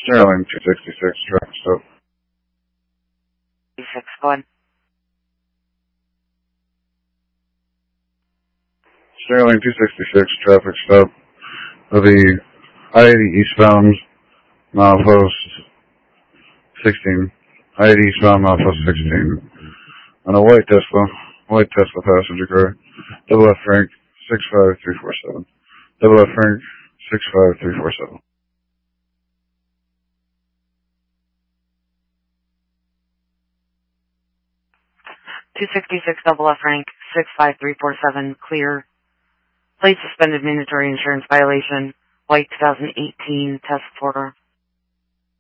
Sterling 266, traffic stop. 6, go ahead. Sterling 266, traffic stop of the I-80 eastbound, milepost 16. I-80 eastbound, milepost 16. On a white Tesla passenger car. Double F Frank 65347. Double F Frank 65347. 266 double F rank 65347, clear. Plate suspended, mandatory insurance violation. White 2018 test order.